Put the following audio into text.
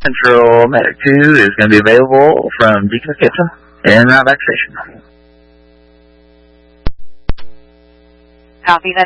Central Medic 2 is going to be available from Deacon Kitchen and Route Back Station. Copy that.